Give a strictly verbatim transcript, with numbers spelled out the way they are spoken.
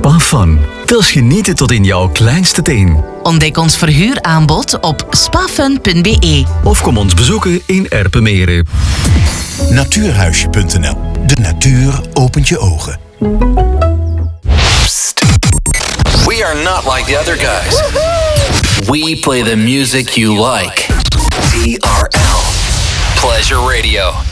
Spa Fun. Wils genieten tot in jouw kleinste teen. Ontdek ons verhuuraanbod op spafun punt b e. Of kom ons bezoeken in Erpenmeren. Natuurhuisje punt n l. De natuur opent je ogen. Psst. We are not like the other guys. We play the music you like. T R L. Pleasure Radio.